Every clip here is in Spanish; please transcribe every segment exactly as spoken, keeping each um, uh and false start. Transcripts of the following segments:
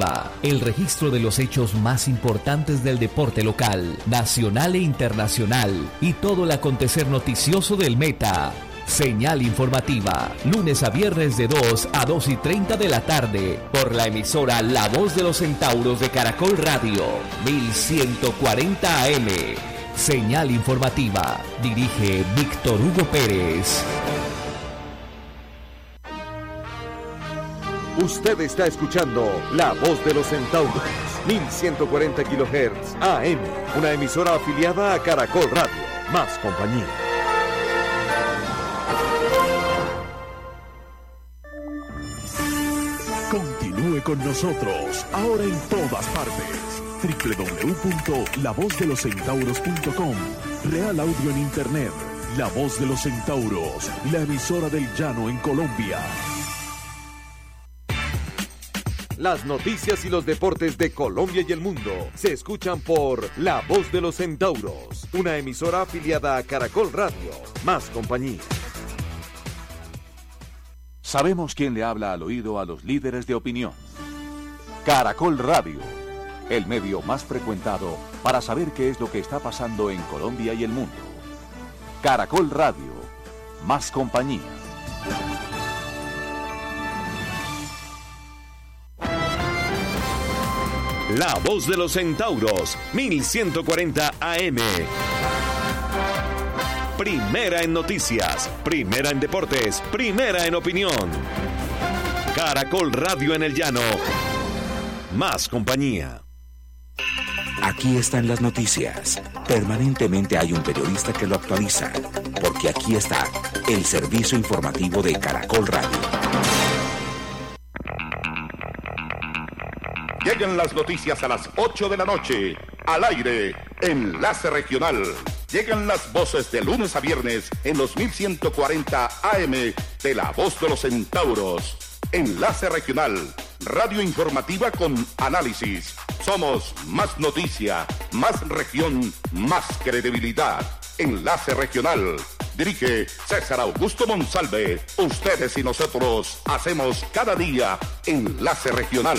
Informativa, el registro de los hechos más importantes del deporte local, nacional e internacional y todo el acontecer noticioso del Meta. Señal Informativa, lunes a viernes de dos a dos y treinta de la tarde, por la emisora La Voz de los Centauros de Caracol Radio, mil ciento cuarenta A M. Señal Informativa, dirige Víctor Hugo Pérez. Usted está escuchando La Voz de los Centauros, mil ciento cuarenta kilohertz A M, una emisora afiliada a Caracol Radio, más compañía. Continúe con nosotros, ahora en todas partes. doble u doble u doble u punto la voz de los centauros punto com. Real Audio en Internet. La Voz de los Centauros, la emisora del llano en Colombia. Las noticias y los deportes de Colombia y el mundo se escuchan por La Voz de los Centauros, una emisora afiliada a Caracol Radio, más compañía. Sabemos quién le habla al oído a los líderes de opinión. Caracol Radio, el medio más frecuentado para saber qué es lo que está pasando en Colombia y el mundo. Caracol Radio, más compañía. La Voz de los Centauros, mil ciento cuarenta A M. Primera en noticias, primera en deportes, primera en opinión. Caracol Radio en el llano, más compañía. Aquí están las noticias. Permanentemente hay un periodista que lo actualiza, porque aquí está el servicio informativo de Caracol Radio. Llegan las noticias a las ocho de la noche, al aire, Enlace Regional. Llegan las voces de lunes a viernes en los mil ciento cuarenta A M de La Voz de los Centauros. Enlace Regional, radio informativa con análisis. Somos más noticia, más región, más credibilidad. Enlace Regional. Dirige César Augusto Monsalve. Ustedes y nosotros hacemos cada día Enlace Regional.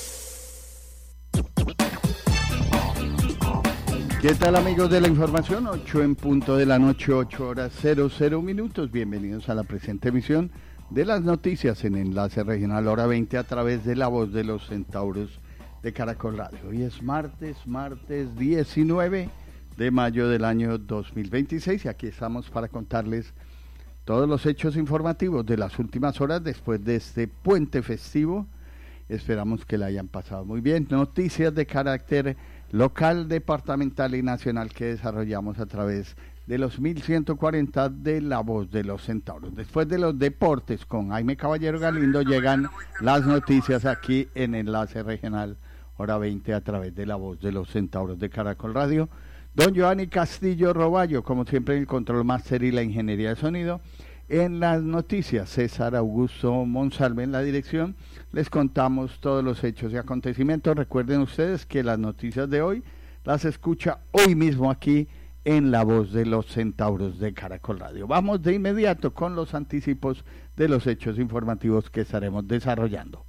¿Qué tal, amigos de la información? ocho en punto de la noche, ocho horas cero cero minutos. Bienvenidos a la presente emisión de las noticias en Enlace Regional, hora veinte, a través de La Voz de los Centauros de Caracol Radio. Hoy es martes, martes diecinueve de mayo del año dos mil veintiséis, y aquí estamos para contarles todos los hechos informativos de las últimas horas después de este puente festivo. Esperamos que la hayan pasado muy bien. Noticias de carácter local, departamental y nacional que desarrollamos a través de los mil ciento cuarenta de La Voz de los Centauros. Después de los deportes con Jaime Caballero Galindo, llegan las noticias aquí en Enlace Regional, hora veinte, a través de La Voz de los Centauros de Caracol Radio. Don Giovanni Castillo Roballo, como siempre, en el control máster y la ingeniería de sonido. En las noticias, César Augusto Monsalve en la dirección. Les contamos todos los hechos y acontecimientos. Recuerden ustedes que las noticias de hoy las escucha hoy mismo aquí en La Voz de los Centauros de Caracol Radio. Vamos de inmediato con los anticipos de los hechos informativos que estaremos desarrollando.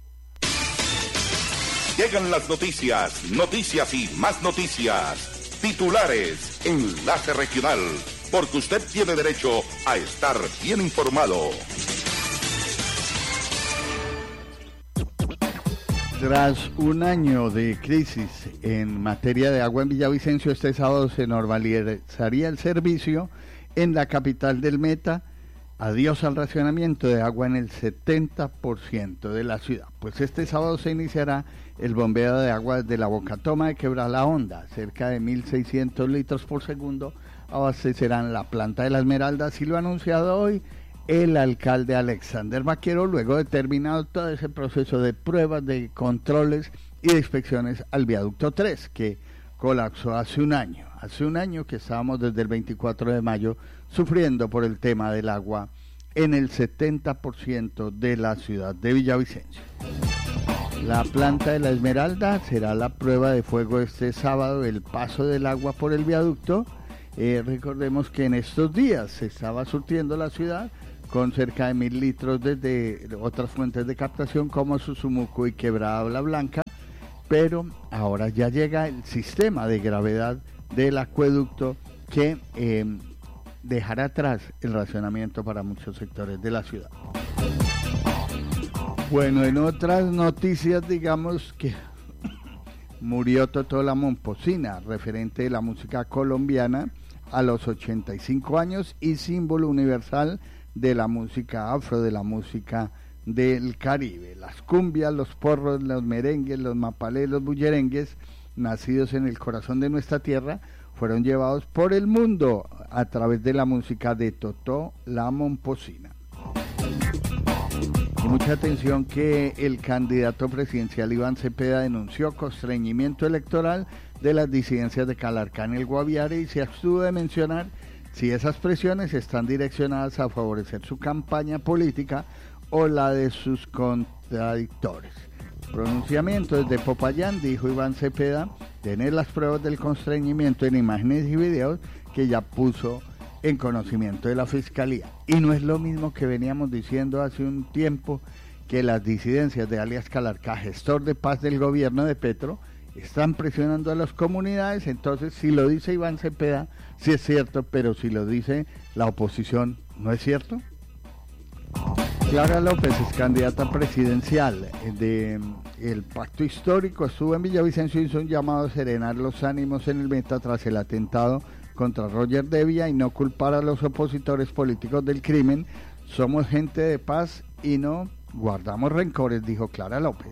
Llegan las noticias, noticias y más noticias. Titulares, Enlace Regional, porque usted tiene derecho a estar bien informado. Tras un año de crisis en materia de agua en Villavicencio, este sábado se normalizaría el servicio en la capital del Meta. Adiós al racionamiento de agua en el setenta por ciento de la ciudad. Pues este sábado se iniciará el bombeo de agua desde la Bocatoma de Quebralahonda. Cerca de mil seiscientos litros por segundo abastecerán la planta de la Esmeralda, así lo ha anunciado hoy el alcalde Alexander Vaquero, luego de terminado todo ese proceso de pruebas, de controles y de inspecciones al viaducto tres, que colapsó hace un año. Hace un año que estábamos desde el veinticuatro de mayo sufriendo por el tema del agua en el setenta por ciento de la ciudad de Villavicencio. La planta de la Esmeralda será la prueba de fuego este sábado, el paso del agua por el viaducto. Eh, recordemos que en estos días se estaba surtiendo la ciudad con cerca de mil litros desde otras fuentes de captación como Susumuco y Quebrada Blanca, pero ahora ya llega el sistema de gravedad del acueducto que eh, dejará atrás el racionamiento para muchos sectores de la ciudad. Bueno, en otras noticias, digamos que murió Totó la Momposina, referente de la música colombiana, a los ochenta y cinco años y símbolo universal de la música afro, de la música del Caribe. Las cumbias, los porros, los merengues, los mapalés, los bullerengues, nacidos en el corazón de nuestra tierra, fueron llevados por el mundo a través de la música de Totó la Momposina. Y mucha atención que el candidato presidencial Iván Cepeda denunció constreñimiento electoral de las disidencias de Calarcá en el Guaviare y se abstuvo de mencionar si esas presiones están direccionadas a favorecer su campaña política o la de sus contradictores. Pronunciamiento desde Popayán, dijo Iván Cepeda, tener las pruebas del constreñimiento en imágenes y videos que ya puso en conocimiento de la Fiscalía. Y no es lo mismo que veníamos diciendo hace un tiempo, que las disidencias de alias Calarcá, gestor de paz del gobierno de Petro, están presionando a las comunidades. Entonces, si lo dice Iván Cepeda, sí es cierto, pero si lo dice la oposición, ¿no es cierto? Clara López es candidata presidencial de el Pacto Histórico, estuvo en Villavicencio y hizo un llamado a serenar los ánimos en el Meta tras el atentado contra Roger Devia y no culpar a los opositores políticos del crimen. Somos gente de paz y no guardamos rencores, dijo Clara López.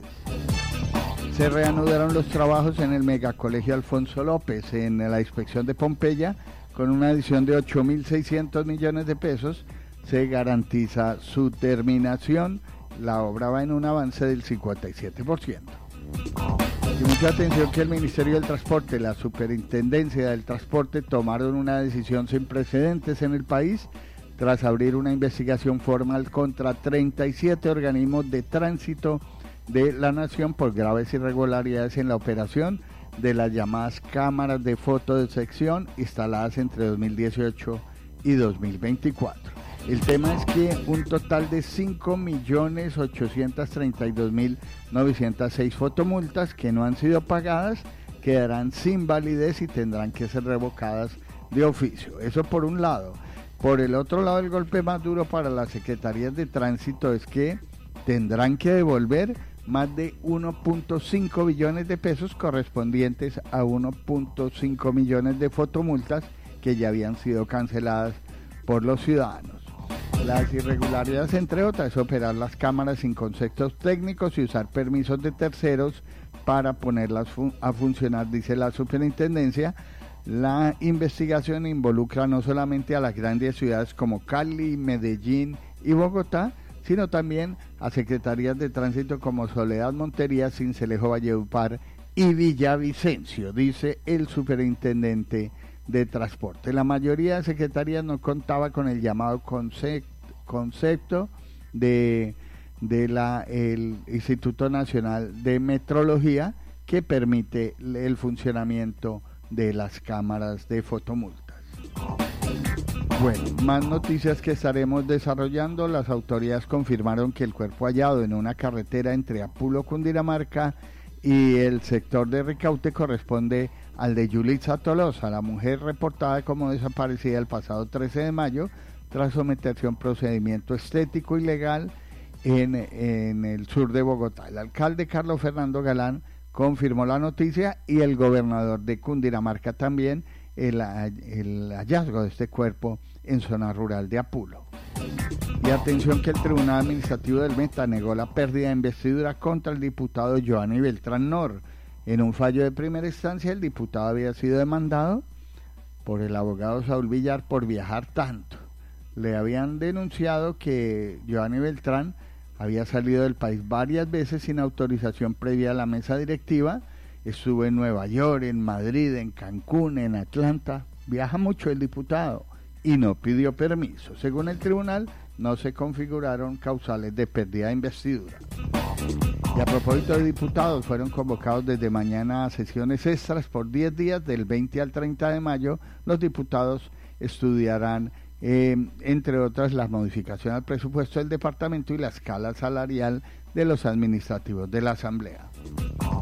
Se reanudaron los trabajos en el megacolegio Alfonso López en la inspección de Pompeya con una adición de ocho mil seiscientos millones de pesos. Se garantiza su terminación. La obra va en un avance del cincuenta y siete por ciento. Y mucha atención que el Ministerio del Transporte y la Superintendencia del Transporte tomaron una decisión sin precedentes en el país tras abrir una investigación formal contra treinta y siete organismos de tránsito de la nación por graves irregularidades en la operación de las llamadas cámaras de fotodetección instaladas entre dos mil dieciocho y dos mil veinticuatro. El tema es que un total de cinco millones ochocientos treinta y dos mil novecientos seis fotomultas que no han sido pagadas quedarán sin validez y tendrán que ser revocadas de oficio. Eso por un lado. Por el otro lado, el golpe más duro para las secretarías de tránsito es que tendrán que devolver más de uno punto cinco billones de pesos correspondientes a uno punto cinco millones de fotomultas que ya habían sido canceladas por los ciudadanos. Las irregularidades, entre otras, operar las cámaras sin conceptos técnicos y usar permisos de terceros para ponerlas fun- a funcionar, dice la superintendencia. La investigación involucra no solamente a las grandes ciudades como Cali, Medellín y Bogotá, sino también a secretarías de tránsito como Soledad, Montería, Sincelejo, Valledupar y Villavicencio, dice el superintendente de transporte. La mayoría de secretarías no contaba con el llamado concepto, concepto de, de la, el Instituto Nacional de Metrología que permite el funcionamiento de las cámaras de fotomultas. Bueno, más noticias que estaremos desarrollando. Las autoridades confirmaron que el cuerpo hallado en una carretera entre Apulo, Cundinamarca y el sector de Ricaute corresponde al de Yulitza Tolosa, la mujer reportada como desaparecida el pasado trece de mayo tras someterse a un procedimiento estético ilegal en, en el sur de Bogotá. El alcalde Carlos Fernando Galán confirmó la noticia y el gobernador de Cundinamarca también el, el hallazgo de este cuerpo en zona rural de Apulo. Y atención que el Tribunal Administrativo del Meta negó la pérdida de investidura contra el diputado Giovanni Beltrán Nor. En un fallo de primera instancia, el diputado había sido demandado por el abogado Saúl Villar por viajar tanto. Le habían denunciado que Giovanni Beltrán había salido del país varias veces sin autorización previa a la mesa directiva. Estuvo en Nueva York, en Madrid, en Cancún, en Atlanta. Viaja mucho el diputado y no pidió permiso. Según el tribunal, no se configuraron causales de pérdida de investidura. Y a propósito de diputados, fueron convocados desde mañana a sesiones extras por diez días, del veinte al treinta de mayo. Los diputados estudiarán, eh, entre otras, la modificación al presupuesto del departamento y la escala salarial de los administrativos de la Asamblea.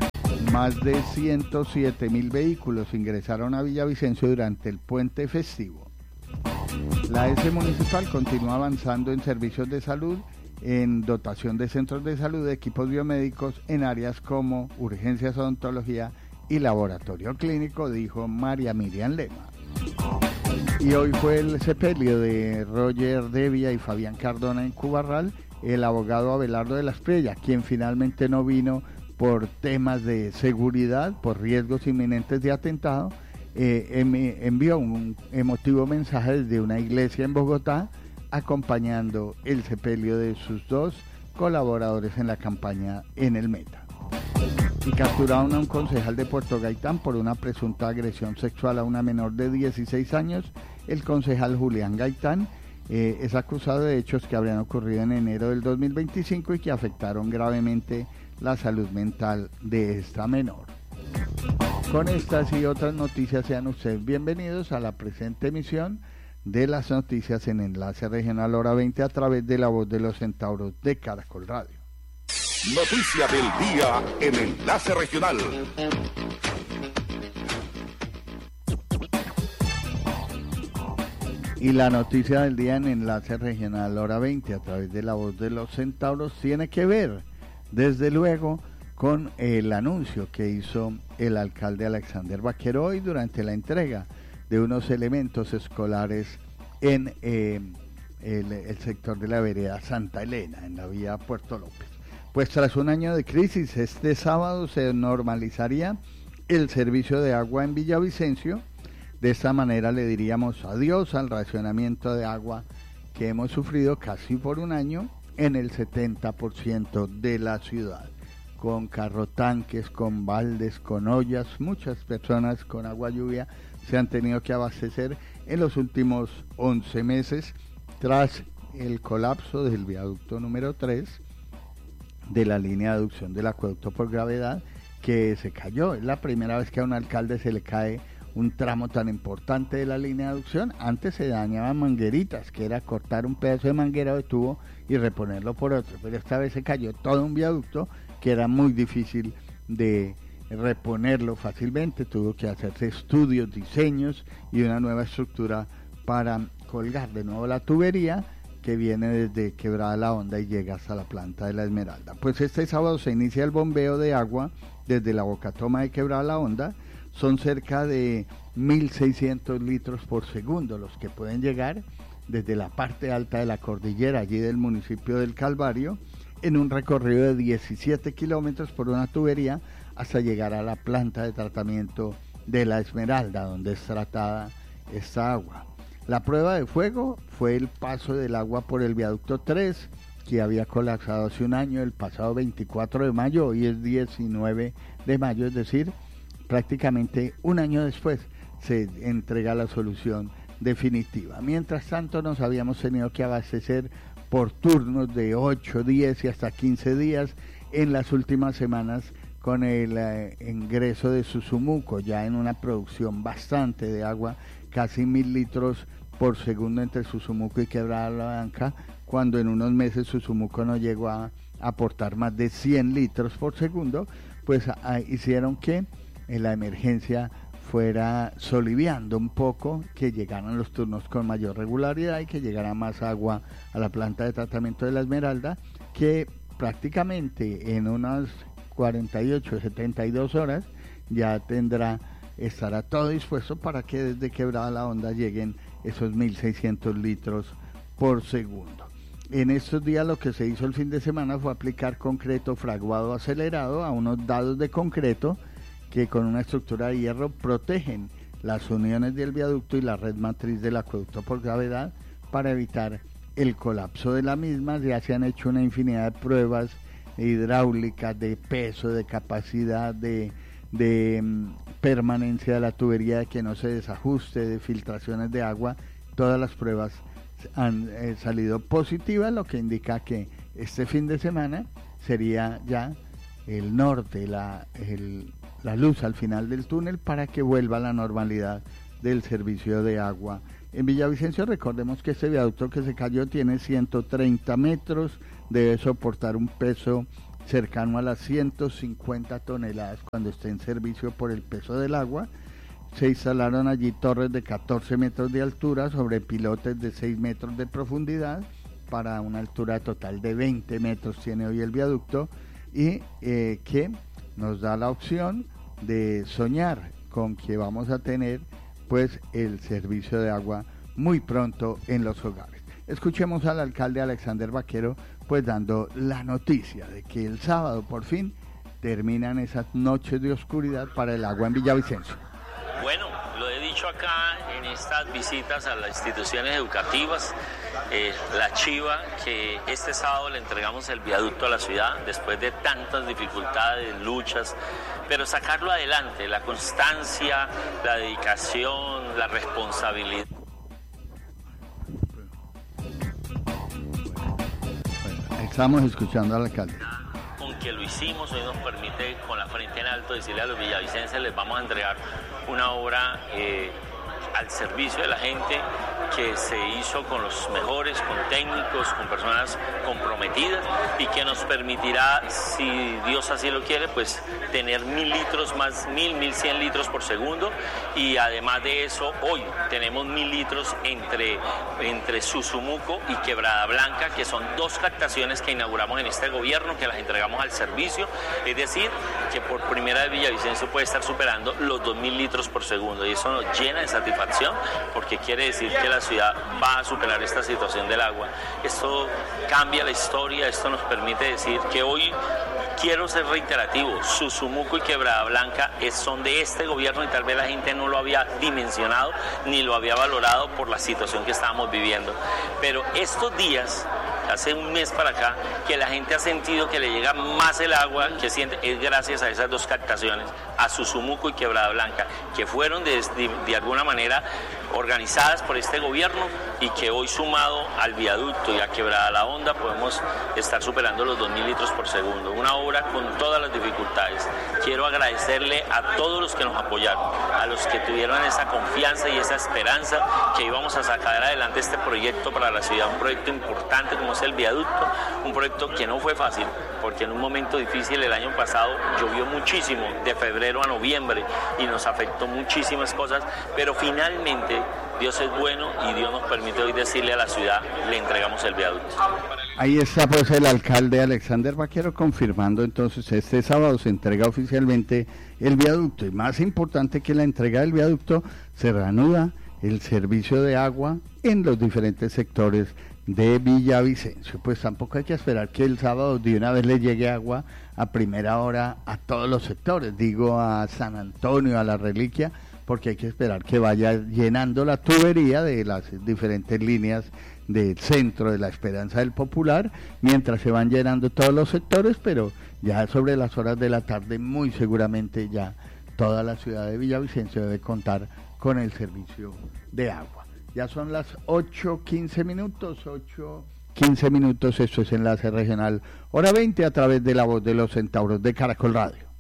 Más de ciento siete mil vehículos ingresaron a Villavicencio durante el puente festivo. La E S E municipal continúa avanzando en servicios de salud, en dotación de centros de salud, de equipos biomédicos en áreas como urgencias, odontología y laboratorio clínico, dijo María Miriam Lema. Y hoy fue el sepelio de Roger Devia y Fabián Cardona en Cubarral, el abogado Abelardo de la Espriella, quien finalmente no vino por temas de seguridad, por riesgos inminentes de atentado. Eh, envió un emotivo mensaje desde una iglesia en Bogotá, acompañando el sepelio de sus dos colaboradores en la campaña en el Meta. Y capturaron a un concejal de Puerto Gaitán por una presunta agresión sexual a una menor de dieciséis años. El concejal Julián Gaitán eh, es acusado de hechos que habrían ocurrido en enero del dos mil veinticinco y que afectaron gravemente la salud mental de esta menor. Con estas y otras noticias, sean ustedes bienvenidos a la presente emisión de las noticias en Enlace Regional Hora veinte a través de La Voz de los Centauros de Caracol Radio. Noticia del día en Enlace Regional. Y la noticia del día en Enlace Regional Hora veinte a través de La Voz de los Centauros tiene que ver, desde luego, con el anuncio que hizo el alcalde Alexander Vaquero hoy durante la entrega de unos elementos escolares en eh, el, el sector de la vereda Santa Elena, en la vía Puerto López. Pues tras un año de crisis, este sábado se normalizaría el servicio de agua en Villavicencio. De esta manera le diríamos adiós al racionamiento de agua que hemos sufrido casi por un año en el setenta por ciento de la ciudad, con carrotanques, con baldes, con ollas. Muchas personas con agua lluvia se han tenido que abastecer en los últimos once meses tras el colapso del viaducto número tres de la línea de aducción del acueducto por gravedad, que se cayó. Es la primera vez que a un alcalde se le cae un tramo tan importante de la línea de aducción. Antes se dañaban mangueritas, que era cortar un pedazo de manguera de tubo y reponerlo por otro, pero esta vez se cayó todo un viaducto que era muy difícil de reponerlo fácilmente. Tuvo que hacerse estudios, diseños y una nueva estructura para colgar de nuevo la tubería que viene desde Quebrada La Honda y llega hasta la planta de La Esmeralda. Pues este sábado se inicia el bombeo de agua desde la bocatoma de Quebrada La Honda. Son cerca de mil seiscientos litros por segundo los que pueden llegar desde la parte alta de la cordillera, allí del municipio del Calvario, en un recorrido de diecisiete kilómetros por una tubería hasta llegar a la planta de tratamiento de La Esmeralda, donde es tratada esta agua. La prueba de fuego fue el paso del agua por el viaducto tres, que había colapsado hace un año, el pasado veinticuatro de mayo, hoy es diecinueve de mayo, es decir, prácticamente un año después se entrega la solución definitiva. Mientras tanto, nos habíamos tenido que abastecer por turnos de ocho, diez y hasta quince días en las últimas semanas con el eh, ingreso de Susumuco, ya en una producción bastante de agua, casi mil litros por segundo entre Susumuco y Quebrada La Blanca, cuando en unos meses Susumuco no llegó a aportar más de cien litros por segundo. Pues a, hicieron que en la emergencia fuera soliviando un poco, que llegaran los turnos con mayor regularidad y que llegara más agua a la planta de tratamiento de La Esmeralda, que prácticamente en unas cuarenta y ocho, setenta y dos horas ya tendrá, estará todo dispuesto para que desde Quebrada La Honda lleguen esos mil seiscientos litros por segundo. En estos días lo que se hizo el fin de semana fue aplicar concreto fraguado acelerado a unos dados de concreto que con una estructura de hierro protegen las uniones del viaducto y la red matriz del acueducto por gravedad para evitar el colapso de la misma. Ya se han hecho una infinidad de pruebas hidráulicas, de peso, de capacidad, de, de um, permanencia de la tubería, de que no se desajuste, de filtraciones de agua. Todas las pruebas han eh, salido positivas, lo que indica que este fin de semana sería ya el norte, la, el, la luz al final del túnel para que vuelva a la normalidad del servicio de agua en Villavicencio. Recordemos que este viaducto que se cayó tiene ciento treinta metros, debe soportar un peso cercano a las ciento cincuenta toneladas cuando esté en servicio por el peso del agua. Se instalaron allí torres de catorce metros de altura sobre pilotes de seis metros de profundidad, para una altura total de veinte metros tiene hoy el viaducto, y eh, que nos da la opción de soñar con que vamos a tener pues el servicio de agua muy pronto en los hogares. Escuchemos al alcalde Alexander Vaquero pues dando la noticia de que el sábado por fin terminan esas noches de oscuridad para el agua en Villavicencio. Bueno, lo he dicho acá en estas visitas a las instituciones educativas, eh, la Chiva, que este sábado le entregamos el viaducto a la ciudad después de tantas dificultades, luchas, pero sacarlo adelante, la constancia, la dedicación, la responsabilidad. Estamos escuchando al alcalde. Con que lo hicimos, hoy nos permite con la frente en alto decirle a los villavicenses, les vamos a entregar una obra eh, al servicio de la gente, que se hizo con los mejores, con técnicos, con personas comprometidas, y que nos permitirá, si Dios así lo quiere, pues tener mil litros más, mil, mil cien litros por segundo, y además de eso, hoy tenemos mil litros entre, entre Susumuco y Quebrada Blanca, que son dos captaciones que inauguramos en este gobierno, que las entregamos al servicio, es decir, que por primera vez Villavicencio puede estar superando los dos mil litros por segundo, y eso nos llena de satisfacción, porque quiere decir que la ciudad va a superar esta situación del agua. Esto cambia la historia, esto nos permite decir que hoy, quiero ser reiterativo, Susumuco y Quebrada Blanca es, son de este gobierno, y tal vez la gente no lo había dimensionado ni lo había valorado por la situación que estábamos viviendo. Pero estos días, hace un mes para acá, que la gente ha sentido que le llega más el agua que siente, es gracias a esas dos captaciones, a Susumuco y Quebrada Blanca, que fueron de, de, de alguna manera organizadas por este gobierno, y que hoy, sumado al viaducto y a Quebrada la Honda, podemos estar superando los dos mil litros por segundo. Una obra con todas las dificultades. Quiero agradecerle a todos los que nos apoyaron, a los que tuvieron esa confianza y esa esperanza que íbamos a sacar adelante este proyecto para la ciudad, un proyecto importante como es el viaducto, un proyecto que no fue fácil, porque en un momento difícil el año pasado llovió muchísimo, de febrero a noviembre, y nos afectó muchísimas cosas, pero finalmente Dios es bueno y Dios nos permite hoy decirle a la ciudad, le entregamos el viaducto. Ahí está pues el alcalde Alexander Vaquero confirmando entonces este sábado se entrega oficialmente el viaducto, y más importante que la entrega del viaducto, se reanuda el servicio de agua en los diferentes sectores de Villavicencio. Pues tampoco hay que esperar que el sábado de una vez le llegue agua a primera hora a todos los sectores, digo a San Antonio, a La Reliquia, porque hay que esperar que vaya llenando la tubería de las diferentes líneas del centro de la Esperanza del Popular, mientras se van llenando todos los sectores, pero ya sobre las horas de la tarde muy seguramente ya toda la ciudad de Villavicencio debe contar con el servicio de agua. Ya son las ocho quince minutos, ocho quince minutos, esto es Enlace Regional, hora veinte, a través de La Voz de los Centauros de Caracol Radio.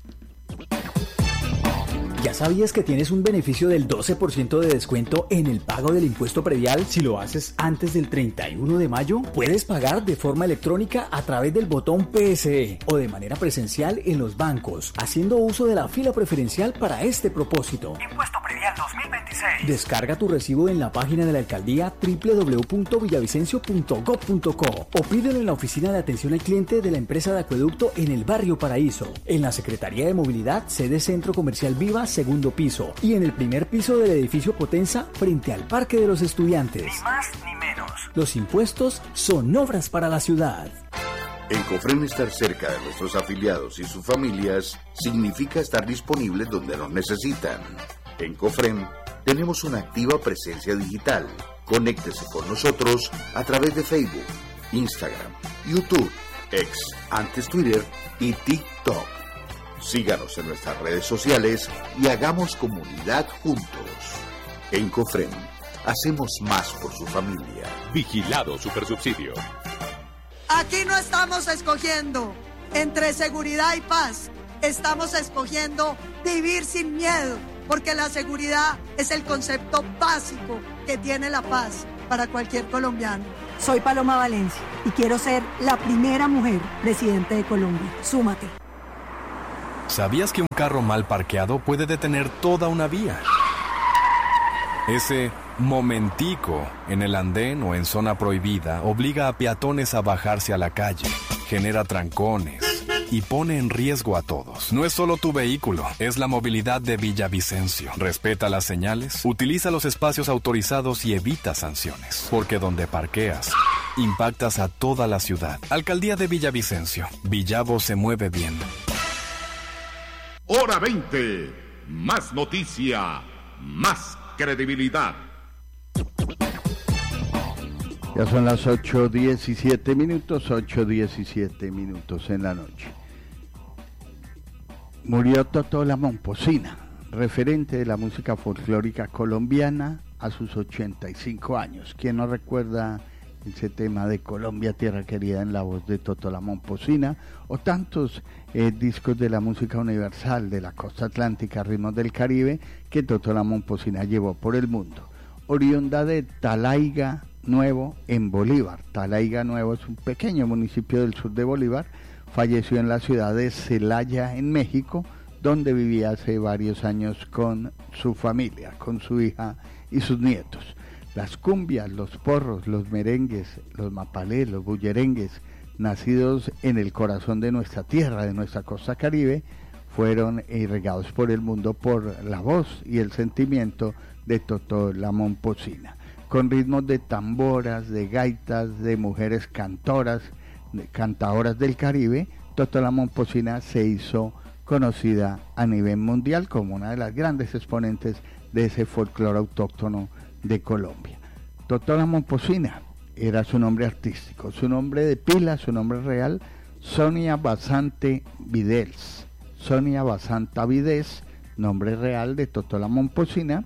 ¿Ya sabías que tienes un beneficio del doce por ciento de descuento en el pago del impuesto predial si lo haces antes del treinta y uno de mayo? Puedes pagar de forma electrónica a través del botón P S E o de manera presencial en los bancos, haciendo uso de la fila preferencial para este propósito. Impuesto predial dos mil veintiséis. Descarga tu recibo en la página de la alcaldía doble u doble u doble u punto villavicencio punto gob punto co o pídelo en la oficina de atención al cliente de la empresa de acueducto en el barrio Paraíso, en la Secretaría de Movilidad, sede Centro Comercial Viva, segundo piso, y en el primer piso del edificio Potenza, frente al Parque de los Estudiantes. Ni más ni menos. Los impuestos son obras para la ciudad. En Cofrem, estar cerca de nuestros afiliados y sus familias significa estar disponibles donde nos necesitan. En Cofrem tenemos una activa presencia digital. Conéctese con nosotros a través de Facebook, Instagram, YouTube, X, antes Twitter y TikTok. Síganos en nuestras redes sociales y hagamos comunidad juntos. En Cofrem, hacemos más por su familia. Vigilado Supersubsidio. Aquí no estamos escogiendo entre seguridad y paz. Estamos escogiendo vivir sin miedo, porque la seguridad es el concepto básico que tiene la paz para cualquier colombiano. Soy Paloma Valencia y quiero ser la primera mujer presidente de Colombia. Súmate. ¿Sabías que un carro mal parqueado puede detener toda una vía? Ese momentico en el andén o en zona prohibida obliga a peatones a bajarse a la calle, genera trancones y pone en riesgo a todos. No es solo tu vehículo, es la movilidad de Villavicencio. Respeta las señales, utiliza los espacios autorizados y evita sanciones. Porque donde parqueas, impactas a toda la ciudad. Alcaldía de Villavicencio. Villavo se mueve bien. Hora veinte. Más noticia, más credibilidad. Ya son las ocho diecisiete minutos, ocho diecisiete minutos en la noche. Murió Totó la Momposina, referente de la música folclórica colombiana a sus ochenta y cinco años. ¿Quién no recuerda ese tema de Colombia, Tierra Querida en la voz de Totó la Momposina? O tantos eh, discos de la música universal de la costa atlántica, ritmos del Caribe, que Totó la Momposina llevó por el mundo. Oriunda de Talaiga Nuevo en Bolívar. Talaiga Nuevo es un pequeño municipio del sur de Bolívar. Falleció en la ciudad de Celaya, en México, donde vivía hace varios años con su familia, con su hija y sus nietos. Las cumbias, los porros, los merengues, los mapalés, los bullerengues, nacidos en el corazón de nuestra tierra, de nuestra costa caribe, fueron irrigados por el mundo por la voz y el sentimiento de Totó la Momposina, con ritmos de tamboras, de gaitas, de mujeres cantoras, de cantadoras del Caribe. Totó la Momposina se hizo conocida a nivel mundial como una de las grandes exponentes de ese folclore autóctono de Colombia. Totó la Momposina era su nombre artístico, su nombre de pila, su nombre real, Sonia Basante Videls. Sonia Basanta Vidés, nombre real de Totó la Momposina,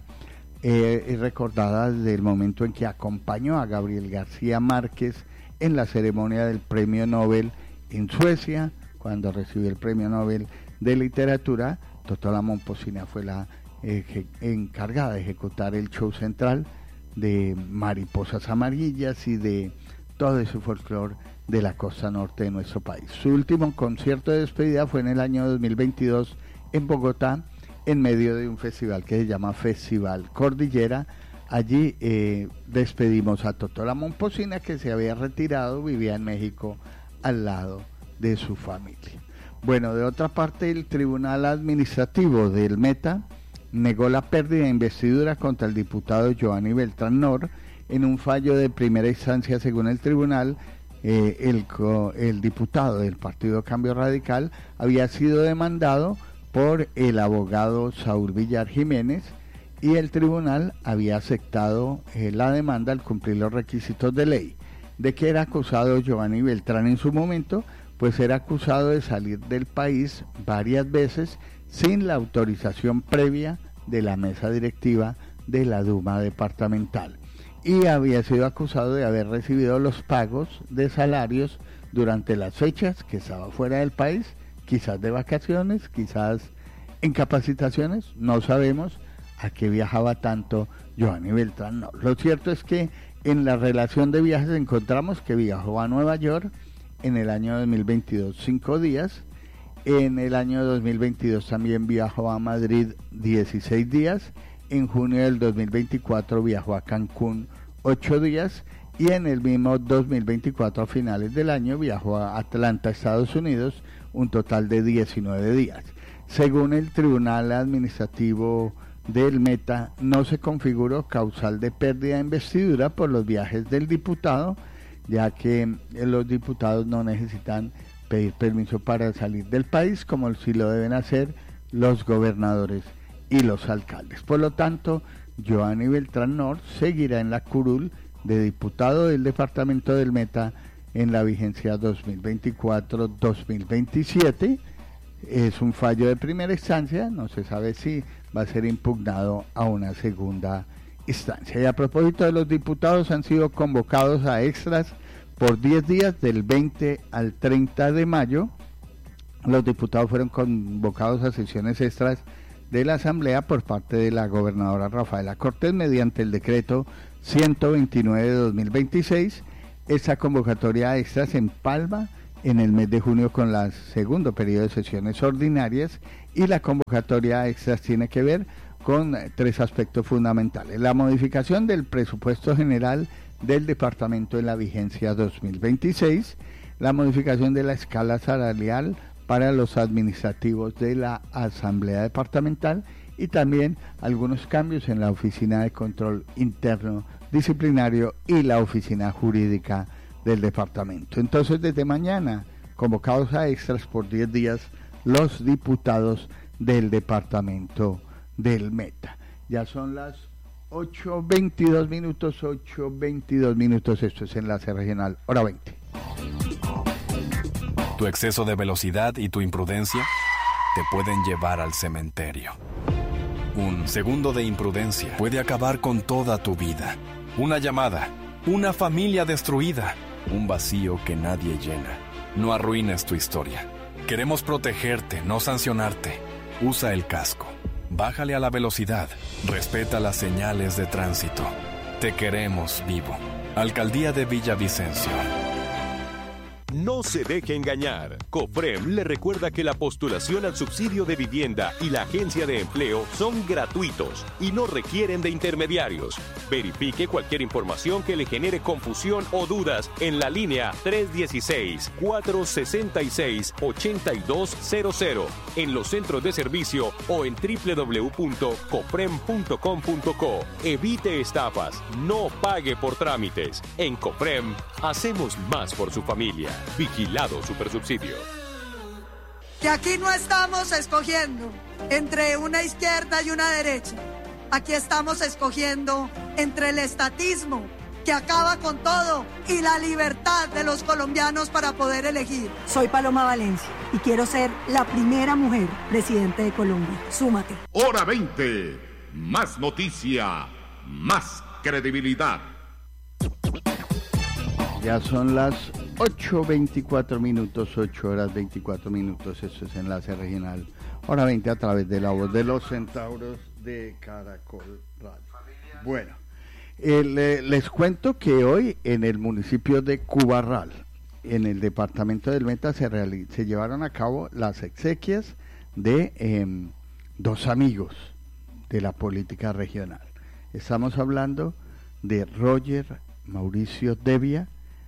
eh, es recordada desde el momento en que acompañó a Gabriel García Márquez en la ceremonia del Premio Nobel en Suecia, cuando recibió el Premio Nobel de Literatura. Totó la Momposina fue la eh, encargada de ejecutar el show central de Mariposas Amarillas y de todo ese folclore de la costa norte de nuestro país. Su último concierto de despedida fue en el año dos mil veintidós en Bogotá, en medio de un festival que se llama Festival Cordillera. Allí eh, despedimos a Totó la Momposina, que se había retirado, vivía en México al lado de su familia. Bueno, de otra parte, el Tribunal Administrativo del Meta negó la pérdida de investidura contra el diputado Giovanni Beltrán Nor en un fallo de primera instancia. Según el tribunal, eh, el, el diputado del Partido Cambio Radical había sido demandado por el abogado Saúl Villar Jiménez, y el tribunal había aceptado eh, la demanda al cumplir los requisitos de ley. ¿De qué era acusado Giovanni Beltrán en su momento? Pues era acusado de salir del país varias veces sin la autorización previa de la mesa directiva de la Duma departamental, y había sido acusado de haber recibido los pagos de salarios durante las fechas que estaba fuera del país, quizás de vacaciones, quizás en capacitaciones, no sabemos a qué viajaba tanto Giovanni Beltrán. No, lo cierto es que en la relación de viajes encontramos que viajó a Nueva York en el año dos mil veintidós cinco días, en el año dos mil veintidós también viajó a Madrid dieciséis días, en junio del dos mil veinticuatro viajó a Cancún ocho días, y en el mismo dos mil veinticuatro, a finales del año, viajó a Atlanta, Estados Unidos, un total de diecinueve días. Según el Tribunal Administrativo del Meta, no se configuró causal de pérdida de investidura por los viajes del diputado, ya que los diputados no necesitan pedir permiso para salir del país, como si lo deben hacer los gobernadores y los alcaldes. Por lo tanto, Giovanni Beltrán Nor seguirá en la curul de diputado del departamento del Meta en la vigencia dos mil veinticuatro dos mil veintisiete. Es un fallo de primera instancia, no se sabe si va a ser impugnado a una segunda instancia. Y a propósito de los diputados, han sido convocados a extras por diez días, del veinte al treinta de mayo. Los diputados fueron convocados a sesiones extras de la Asamblea por parte de la gobernadora Rafaela Cortés mediante el decreto ciento veintinueve de dos mil veintiséis, Esta convocatoria extra se empalma en el mes de junio con el segundo periodo de sesiones ordinarias y la convocatoria extra tiene que ver con tres aspectos fundamentales. La modificación del presupuesto general del departamento en la vigencia dos mil veintiséis, la modificación de la escala salarial para los administrativos de la Asamblea Departamental y también algunos cambios en la Oficina de Control Interno Disciplinario y la Oficina Jurídica del Departamento. Entonces, desde mañana, convocados a extras por diez días, los diputados del Departamento del Meta. Ya son las ocho veintidós minutos, ocho veintidós minutos, esto es Enlace Regional, hora veinte. Tu exceso de velocidad y tu imprudencia te pueden llevar al cementerio. Un segundo de imprudencia puede acabar con toda tu vida. Una llamada, una familia destruida, un vacío que nadie llena. No arruines tu historia. Queremos protegerte, no sancionarte. Usa el casco. Bájale a la velocidad. Respeta las señales de tránsito. Te queremos vivo. Alcaldía de Villavicencio. No se deje engañar. COFREM le recuerda que la postulación al subsidio de vivienda y la agencia de empleo son gratuitos y no requieren de intermediarios. Verifique cualquier información que le genere confusión o dudas en la línea tres uno seis, cuatro seis seis, ocho dos cero cero, en los centros de servicio o en doble u doble u doble u punto cofrem punto com punto co. Evite estafas, no pague por trámites. En COFREM hacemos más por su familia. Vigilado Supersubsidio. Que aquí no estamos escogiendo entre una izquierda y una derecha. Aquí estamos escogiendo entre el estatismo, que acaba con todo, y la libertad de los colombianos para poder elegir. Soy Paloma Valencia y quiero ser la primera mujer presidente de Colombia. Súmate. Hora veinte. Más noticia, más credibilidad. Ya son las ocho veinticuatro minutos, ocho horas veinticuatro minutos, esto es Enlace Regional, hora veinte a través de la voz de los centauros de Caracol Radio. Bueno, eh, le, les cuento que hoy en el municipio de Cubarral, en el departamento del Meta, se, reali- se llevaron a cabo las exequias de eh, dos amigos de la política regional. Estamos hablando de Roger Mauricio Devia,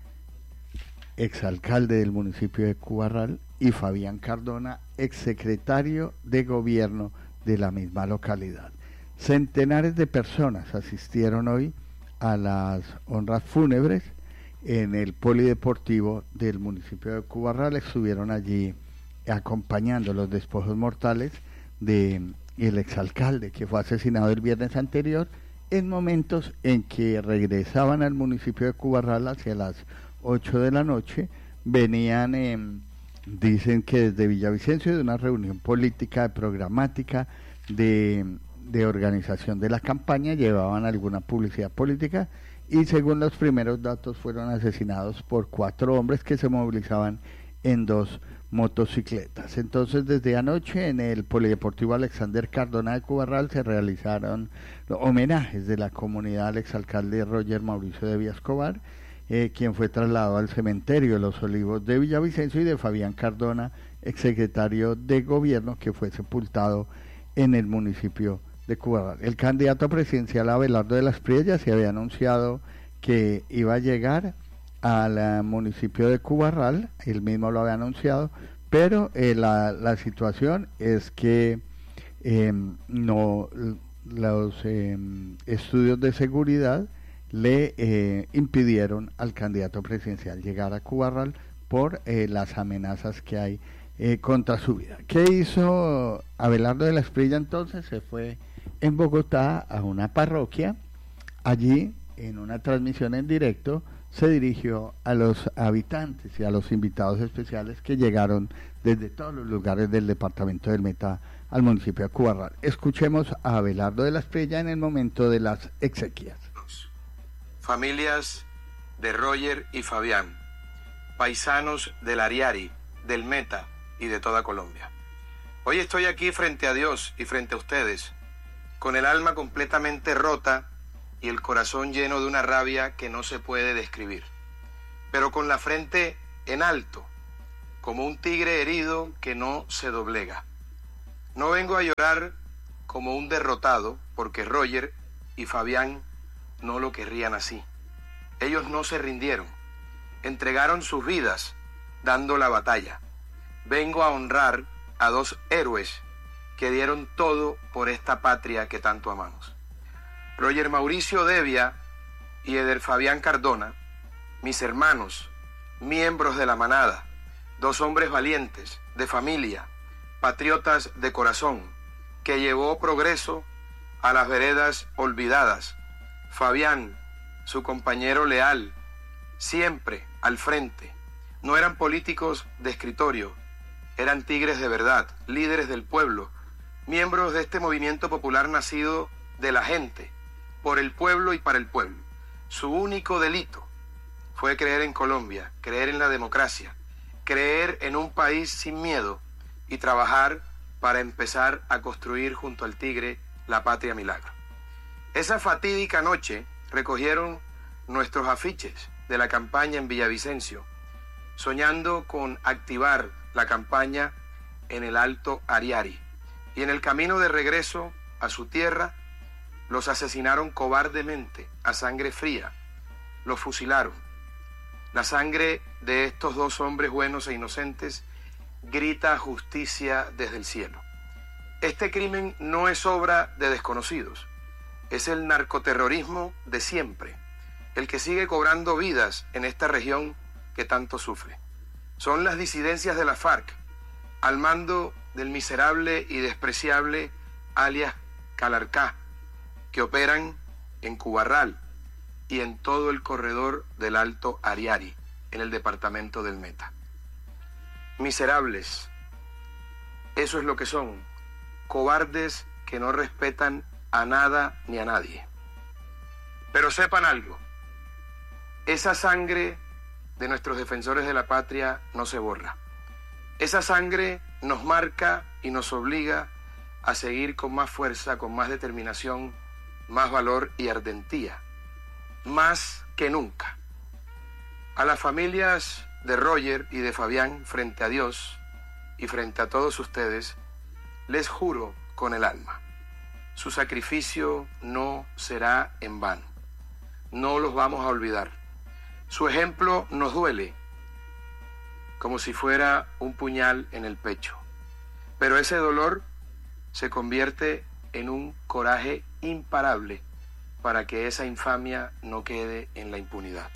exalcalde del municipio de Cubarral, y Fabián Cardona, exsecretario de gobierno de la misma localidad. Centenares de personas asistieron hoy a las honras fúnebres en el polideportivo del municipio de Cubarral. Estuvieron allí acompañando los despojos mortales de el exalcalde que fue asesinado el viernes anterior, en momentos en que regresaban al municipio de Cubarral hacia las ocho de la noche. Venían, eh, dicen que desde Villavicencio, de una reunión política, programática, de, de organización de la campaña, llevaban alguna publicidad política y según los primeros datos fueron asesinados por cuatro hombres que se movilizaban en dos motocicletas. Entonces, desde anoche en el Polideportivo Alexander Cardona de Cubarral se realizaron los homenajes de la comunidad al exalcalde Roger Mauricio Devia Escobar, Eh, quien fue trasladado al cementerio de los Olivos de Villavicencio, y de Fabián Cardona, exsecretario de gobierno, que fue sepultado en el municipio de Cubarral. El candidato presidencial Abelardo de las Priellas se había anunciado que iba a llegar al uh, municipio de Cubarral, él mismo lo había anunciado, pero eh, la, la situación es que eh, no los eh, estudios de seguridad le eh, impidieron al candidato presidencial llegar a Cubarral por eh, las amenazas que hay eh, contra su vida. ¿Qué hizo Abelardo de la Esprilla entonces? Se fue en Bogotá a una parroquia. Allí, en una transmisión en directo, se dirigió a los habitantes y a los invitados especiales que llegaron desde todos los lugares del departamento del Meta al municipio de Cubarral. Escuchemos a Abelardo de la Esprilla en el momento de las exequias. Familias de Roger y Fabián, paisanos del Ariari, del Meta y de toda Colombia. Hoy estoy aquí frente a Dios y frente a ustedes, con el alma completamente rota y el corazón lleno de una rabia que no se puede describir. pero con la frente en alto, como un tigre herido que no se doblega. No vengo a llorar como un derrotado, porque Roger y Fabián no lo querrían así. Ellos no se rindieron, entregaron sus vidas dando la batalla. Vengo a honrar a dos héroes que dieron todo por esta patria que tanto amamos. Roger Mauricio Devia y Eder Fabián Cardona, mis hermanos, miembros de la manada, dos hombres valientes, de familia, patriotas de corazón, que llevó progreso a las veredas olvidadas. Fabián, su compañero leal, siempre al frente. No eran políticos de escritorio, eran tigres de verdad, líderes del pueblo, miembros de este movimiento popular nacido de la gente, por el pueblo y para el pueblo. Su único delito fue creer en Colombia, creer en la democracia, creer en un país sin miedo y trabajar para empezar a construir junto al tigre la patria milagro. Esa fatídica noche recogieron nuestros afiches de la campaña en Villavicencio, soñando con activar la campaña en el Alto Ariari. Y en el camino de regreso a su tierra, los asesinaron cobardemente, a sangre fría. Los fusilaron. La sangre de estos dos hombres buenos e inocentes grita justicia desde el cielo. Este crimen no es obra de desconocidos. Es el narcoterrorismo de siempre, el que sigue cobrando vidas en esta región que tanto sufre. Son las disidencias de la FARC, al mando del miserable y despreciable alias Calarcá, que operan en Cubarral y en todo el corredor del Alto Ariari, en el departamento del Meta. Miserables, eso es lo que son, cobardes que no respetan a nada ni a nadie. Pero sepan algo, esa sangre de nuestros defensores de la patria no se borra. Esa sangre nos marca y nos obliga a seguir con más fuerza, con más determinación, más valor y ardentía, más que nunca. A las familias de Roger y de Fabián, frente a Dios y frente a todos ustedes, les juro con el alma, su sacrificio no será en vano. No los vamos a olvidar. Su ejemplo nos duele, como si fuera un puñal en el pecho. Pero ese dolor se convierte en un coraje imparable para que esa infamia no quede en la impunidad.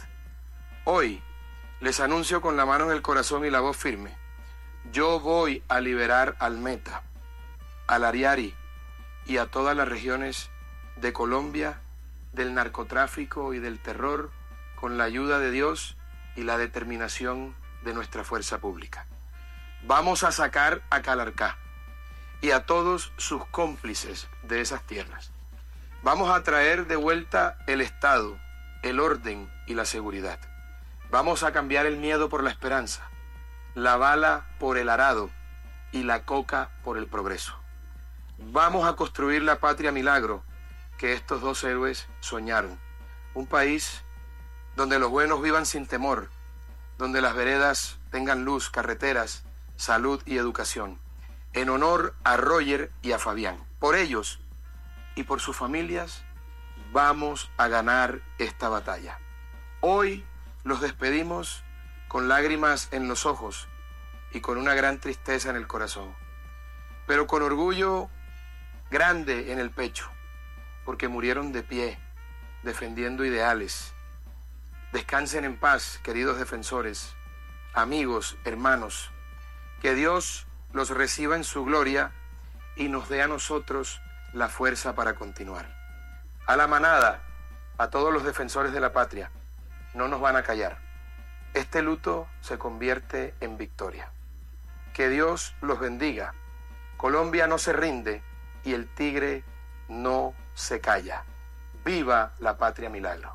Hoy les anuncio con la mano en el corazón y la voz firme: yo voy a liberar al Meta, al Ariari y a todas las regiones de Colombia del narcotráfico y del terror, con la ayuda de Dios y la determinación de nuestra fuerza pública. Vamos a sacar a Calarcá y a todos sus cómplices de esas tierras. Vamos a traer de vuelta el Estado, el orden y la seguridad. Vamos a cambiar el miedo por la esperanza, la bala por el arado y la coca por el progreso. Vamos a construir la patria milagro que estos dos héroes soñaron. Un país donde los buenos vivan sin temor, donde las veredas tengan luz, carreteras, salud y educación. En honor a Roger y a Fabián. Por ellos y por sus familias vamos a ganar esta batalla. Hoy los despedimos con lágrimas en los ojos y con una gran tristeza en el corazón, pero con orgullo grande en el pecho, porque murieron de pie, defendiendo ideales. Descansen en paz, queridos defensores, amigos, hermanos. Que Dios los reciba en su gloria y nos dé a nosotros la fuerza para continuar. A la manada, a todos los defensores de la patria, no nos van a callar. Este luto se convierte en victoria. Que Dios los bendiga. Colombia no se rinde y el tigre no se calla. ¡Viva la patria milagro!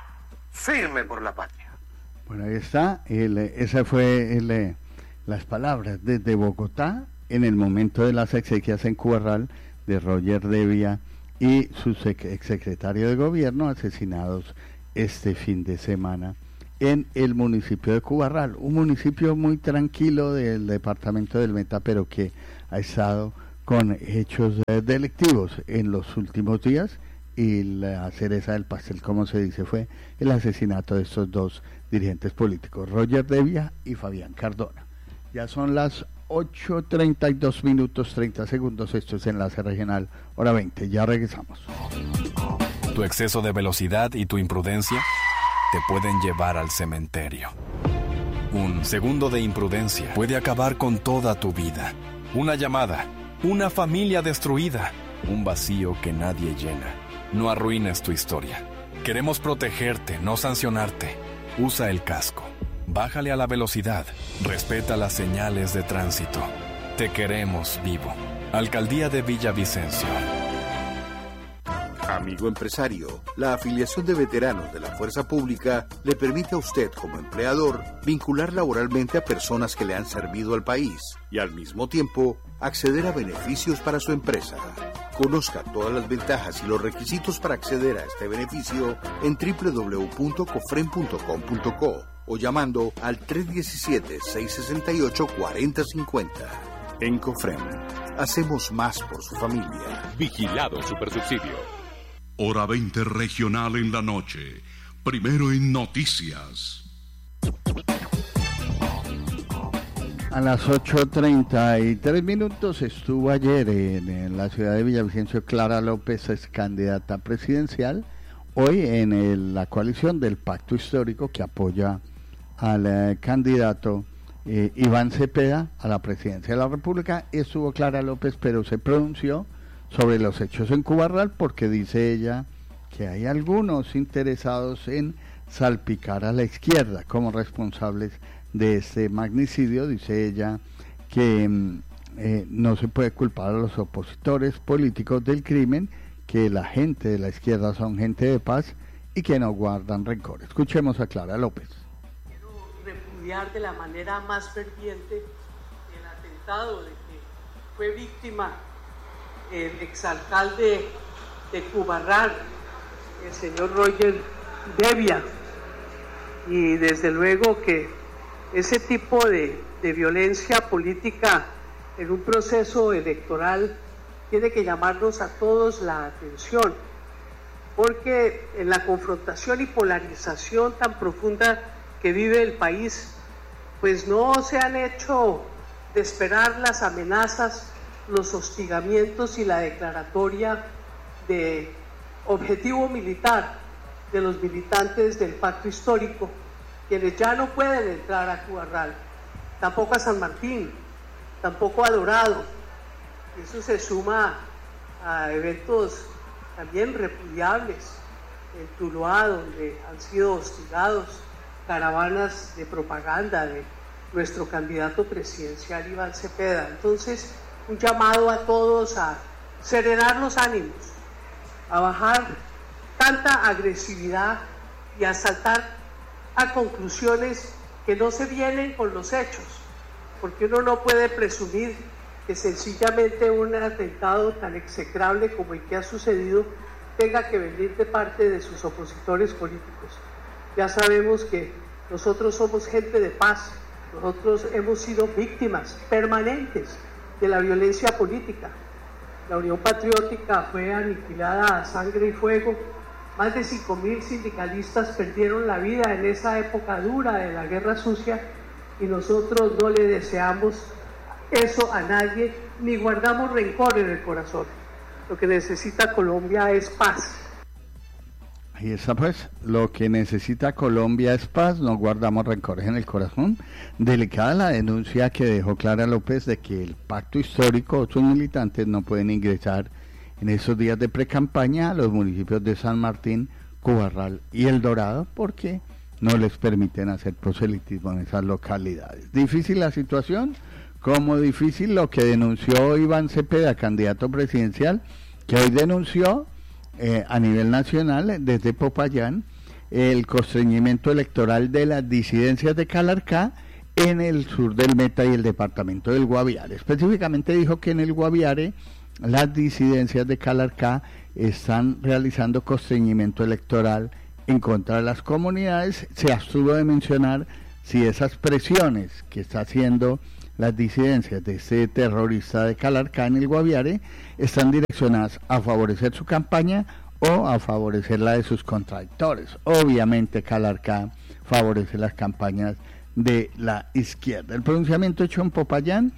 Firme por la patria. Bueno, ahí está. El, esa fue el, las palabras desde Bogotá en el momento de las exequias en Cubarral de Roger Devia y su exsecretario de gobierno, asesinados este fin de semana en el municipio de Cubarral, un municipio muy tranquilo del departamento del Meta, pero que ha estado con hechos eh, delictivos en los últimos días, y la cereza del pastel, como se dice, fue el asesinato de estos dos dirigentes políticos, Roger Devia y Fabián Cardona. Ya son las ocho treinta y dos minutos treinta segundos, esto es Enlace Regional, hora veinte, ya regresamos. Tu exceso de velocidad y tu imprudencia te pueden llevar al cementerio. Un segundo de imprudencia puede acabar con toda tu vida. Una llamada, una familia destruida, un vacío que nadie llena. No arruines tu historia. Queremos protegerte, no sancionarte. Usa el casco. Bájale a la velocidad. Respeta las señales de tránsito. Te queremos vivo. Alcaldía de Villavicencio. Amigo empresario, la afiliación de veteranos de la Fuerza Pública le permite a usted como empleador vincular laboralmente a personas que le han servido al país y al mismo tiempo acceder a beneficios para su empresa. Conozca todas las ventajas y los requisitos para acceder a este beneficio en doble u doble u doble u punto cofrem punto com punto co o llamando al tres uno siete, seis seis ocho, cuatro cero cinco cero. En Cofrem, hacemos más por su familia. Vigilado Supersubsidio. Hora veinte regional en la noche. Primero en noticias. A las ocho treinta y tres minutos estuvo ayer en, en la ciudad de Villavicencio Clara López, es candidata presidencial, hoy en el, la coalición del Pacto Histórico que apoya al eh, candidato eh, Iván Cepeda a la presidencia de la República. Estuvo Clara López, pero se pronunció sobre los hechos en Cubarral porque dice ella que hay algunos interesados en salpicar a la izquierda como responsables de este magnicidio. Dice ella que eh, no se puede culpar a los opositores políticos del crimen, que la gente de la izquierda son gente de paz y que no guardan rencor. Escuchemos a Clara López. Quiero repudiar de la manera más ferviente el atentado de que fue víctima el exalcalde de Cubarral, el señor Roger Devia, y desde luego que ese tipo de, de violencia política en un proceso electoral tiene que llamarnos a todos la atención, porque en la confrontación y polarización tan profunda que vive el país, pues no se han hecho de esperar las amenazas, los hostigamientos y la declaratoria de objetivo militar de los militantes del Pacto Histórico, quienes ya no pueden entrar a Cubarral, tampoco a San Martín, tampoco a Dorado. Eso se suma a eventos también repudiables en Tuluá, donde han sido hostigados caravanas de propaganda de nuestro candidato presidencial Iván Cepeda. Entonces, un llamado a todos a serenar los ánimos, a bajar tanta agresividad y a saltar a conclusiones que no se vienen con los hechos, porque uno no puede presumir que sencillamente un atentado tan execrable como el que ha sucedido tenga que venir de parte de sus opositores políticos. Ya sabemos que nosotros somos gente de paz, nosotros hemos sido víctimas permanentes de la violencia política. La Unión Patriótica fue aniquilada a sangre y fuego. Más de cinco mil sindicalistas perdieron la vida en esa época dura de la guerra sucia y nosotros no le deseamos eso a nadie, ni guardamos rencor en el corazón. Lo que necesita Colombia es paz. Ahí está pues, lo que necesita Colombia es paz, no guardamos rencores en el corazón. Delicada la denuncia que dejó Clara López de que el Pacto Histórico, sus militantes no pueden ingresar en esos días de precampaña a los municipios de San Martín, Cubarral y El Dorado porque no les permiten hacer proselitismo en esas localidades. Difícil la situación, como difícil lo que denunció Iván Cepeda, candidato presidencial, que hoy denunció eh, a nivel nacional desde Popayán el constreñimiento electoral de las disidencias de Calarcá en el sur del Meta y el departamento del Guaviare. Específicamente dijo que en el Guaviare las disidencias de Calarcá están realizando constreñimiento electoral en contra de las comunidades. Se abstuvo de mencionar si esas presiones que está haciendo las disidencias de este terrorista de Calarcá en el Guaviare están direccionadas a favorecer su campaña o a favorecer la de sus contradictores. Obviamente Calarcá favorece las campañas de la izquierda. El pronunciamiento hecho en Popayán,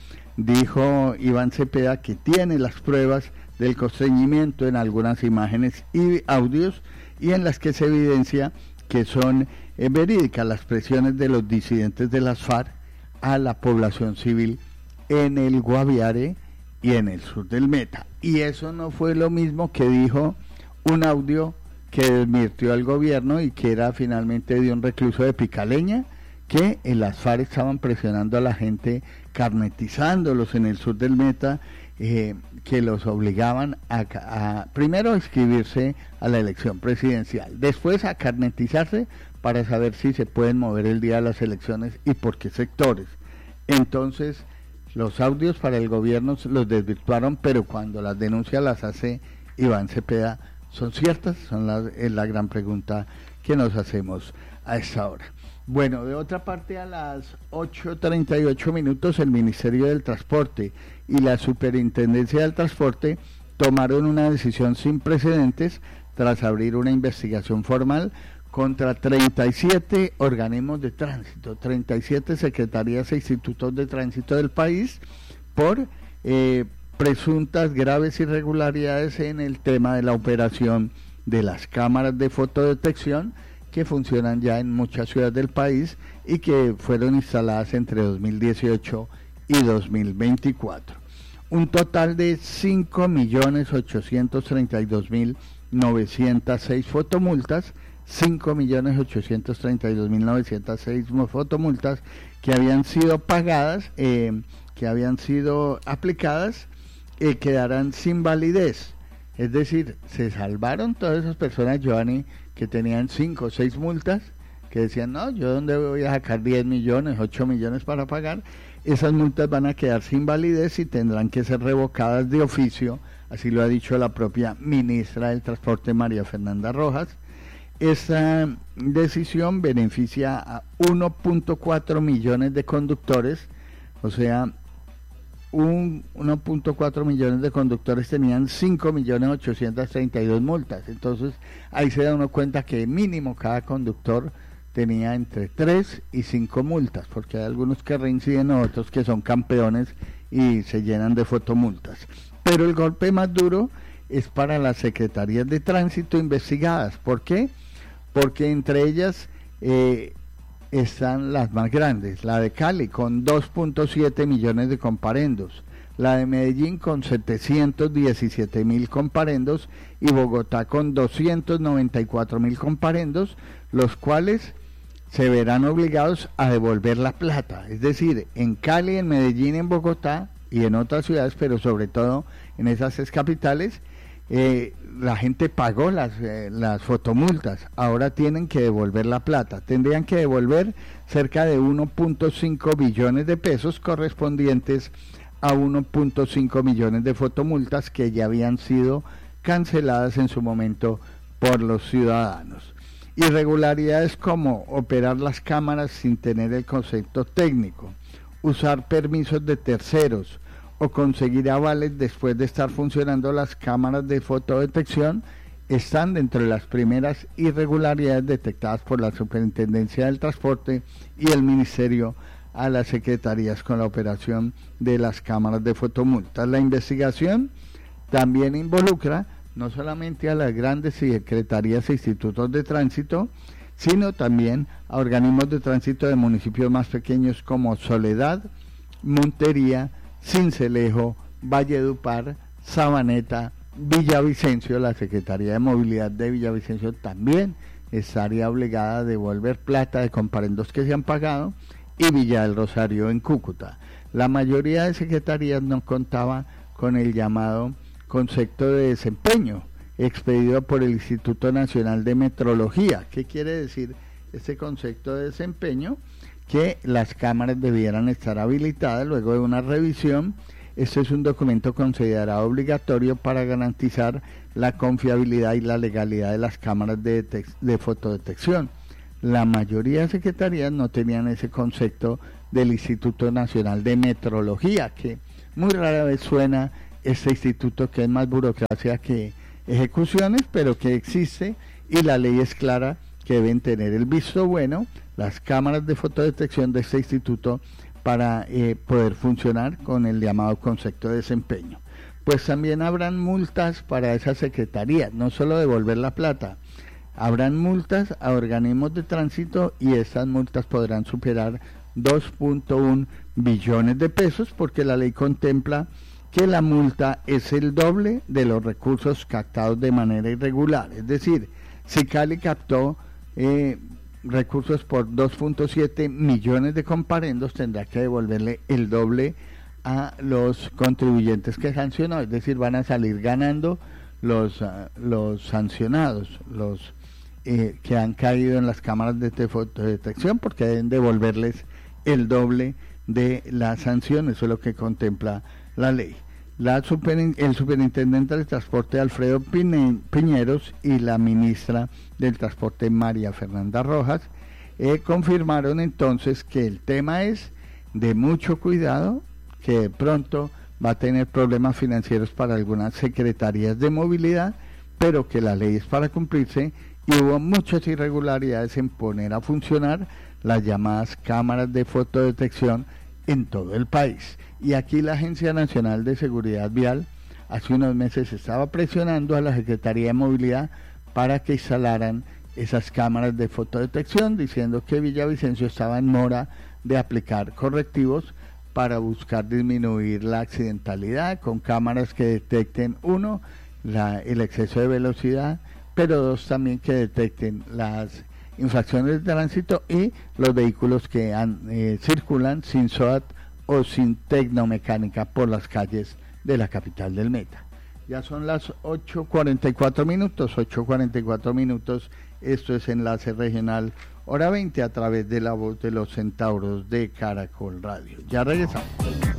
dijo Iván Cepeda que tiene las pruebas del constreñimiento en algunas imágenes y audios y en las que se evidencia que son eh, verídicas las presiones de los disidentes de las FARC a la población civil en el Guaviare y en el sur del Meta. Y eso no fue lo mismo que dijo un audio que desmintió al gobierno y que era finalmente de un recluso de Picaleña, que en las FARC estaban presionando a la gente, carnetizándolos en el sur del Meta, eh, que los obligaban a, a primero a inscribirse a la elección presidencial, después a carnetizarse para saber si se pueden mover el día de las elecciones y por qué sectores. Entonces, los audios para el gobierno los desvirtuaron, pero cuando las denuncias las hace Iván Cepeda, ¿son ciertas? Son la, es la gran pregunta que nos hacemos a esta hora. Bueno, de otra parte, a las ocho treinta y ocho minutos, el Ministerio del Transporte y la Superintendencia del Transporte tomaron una decisión sin precedentes tras abrir una investigación formal contra treinta y siete organismos de tránsito, treinta y siete secretarías e institutos de tránsito del país por eh, presuntas graves irregularidades en el tema de la operación de las cámaras de fotodetección que funcionan ya en muchas ciudades del país y que fueron instaladas entre dos mil dieciocho y dos mil veinticuatro. Un total de cinco millones ochocientos treinta y dos mil novecientas seis fotomultas, cinco millones ochocientos treinta y dos mil novecientas seis fotomultas que habían sido pagadas, eh, que habían sido aplicadas, eh, quedarán sin validez. Es decir, se salvaron todas esas personas, Giovanni, que tenían cinco o seis multas, que decían, no, yo dónde voy a sacar diez millones, ocho millones para pagar. Esas multas van a quedar sin validez y tendrán que ser revocadas de oficio, así lo ha dicho la propia ministra del Transporte, María Fernanda Rojas. Esta decisión beneficia a uno punto cuatro millones de conductores, o sea, un uno punto cuatro millones de conductores tenían cinco millones ochocientos treinta y dos multas. Entonces ahí se da uno cuenta que mínimo cada conductor tenía entre tres y cinco multas, porque hay algunos que reinciden, otros que son campeones y se llenan de fotomultas. Pero el golpe más duro es para las secretarías de tránsito investigadas. ¿Por qué? Porque entre ellas eh, están las más grandes, la de Cali con dos punto siete millones de comparendos, la de Medellín con setecientos diecisiete mil comparendos y Bogotá con doscientos noventa y cuatro mil comparendos, los cuales se verán obligados a devolver la plata. Es decir, en Cali, en Medellín, en Bogotá y en otras ciudades, pero sobre todo en esas tres capitales, eh, la gente pagó las, eh, las fotomultas, ahora tienen que devolver la plata, tendrían que devolver cerca de uno punto cinco billones de pesos correspondientes a uno punto cinco millones de fotomultas que ya habían sido canceladas en su momento por los ciudadanos. Irregularidades como operar las cámaras sin tener el concepto técnico, usar permisos de terceros o conseguir avales después de estar funcionando las cámaras de fotodetección están dentro de las primeras irregularidades detectadas por la Superintendencia del Transporte y el Ministerio a las secretarías con la operación de las cámaras de fotomultas. La investigación también involucra no solamente a las grandes secretarías e institutos de tránsito, sino también a organismos de tránsito de municipios más pequeños como Soledad, Montería, Sincelejo, Valledupar, Sabaneta, Villavicencio. La Secretaría de Movilidad de Villavicencio también estaría obligada a devolver plata de comparendos que se han pagado, y Villa del Rosario en Cúcuta. La mayoría de secretarías no contaba con el llamado concepto de desempeño expedido por el Instituto Nacional de Metrología. ¿Qué quiere decir este concepto de desempeño? Que las cámaras debieran estar habilitadas luego de una revisión Este es un documento considerado obligatorio para garantizar la confiabilidad y la legalidad de las cámaras de, de fotodetección. La mayoría de secretarías no tenían ese concepto del Instituto Nacional de Metrología, que muy rara vez suena este instituto, que es más burocracia que ejecuciones, pero que existe, y la ley es clara que deben tener el visto bueno las cámaras de fotodetección de este instituto para eh, poder funcionar con el llamado concepto de desempeño. Pues también habrán multas para esas secretarías, no solo devolver la plata, habrán multas a organismos de tránsito, y estas multas podrán superar dos punto uno billones de pesos, porque la ley contempla que la multa es el doble de los recursos captados de manera irregular. Es decir, si Cali captó eh, recursos por dos punto siete millones de comparendos, tendrá que devolverle el doble a los contribuyentes que sancionó, es decir, van a salir ganando los, uh, los sancionados, los eh, que han caído en las cámaras de fotodetección, porque deben devolverles el doble de la sanción. Eso es lo que contempla la ley. La super, el superintendente del transporte Alfredo Pine, Piñeros y la ministra del transporte María Fernanda Rojas eh, confirmaron entonces que el tema es de mucho cuidado, que de pronto va a tener problemas financieros para algunas secretarías de movilidad, pero que la ley es para cumplirse, y hubo muchas irregularidades en poner a funcionar las llamadas cámaras de fotodetección en todo el país. Y aquí la Agencia Nacional de Seguridad Vial hace unos meses estaba presionando a la Secretaría de Movilidad para que instalaran esas cámaras de fotodetección, diciendo que Villavicencio estaba en mora de aplicar correctivos para buscar disminuir la accidentalidad con cámaras que detecten, uno, la, el exceso de velocidad, pero dos, también que detecten las infracciones de tránsito y los vehículos que han, eh, circulan sin SOAT o sin tecnomecánica por las calles de la capital del Meta. Ya son las ocho cuarenta y cuatro minutos, ocho cuarenta y cuatro minutos, esto es Enlace Regional, hora veinte, a través de la voz de los centauros de Caracol Radio. Ya regresamos.